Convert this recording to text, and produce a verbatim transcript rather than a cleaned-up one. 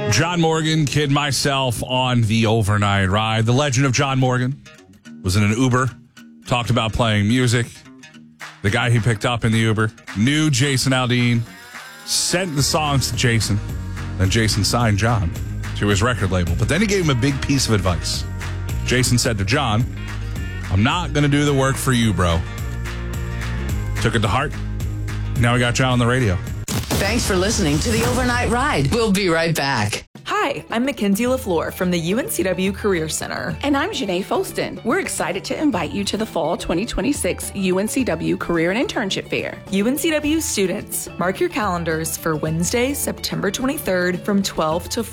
John Morgan, Kid Myself on the overnight ride. The legend of John Morgan was in an Uber, talked about playing music. The guy he picked up in the Uber knew Jason Aldean, sent the songs to Jason, and Jason signed John to his record label. But then he gave him a big piece of advice. Jason said to John, I'm not going to do the work for you, bro. Took it to heart. Now we got John on the radio. Thanks for listening to the Overnight Ride. We'll be right back. Hi, I'm Mackenzie LaFleur from the U N C W Career Center. And I'm Janae Folston. We're excited to invite you to the Fall twenty twenty-six U N C W Career and Internship Fair. U N C W students, mark your calendars for Wednesday, September twenty-third from twelve to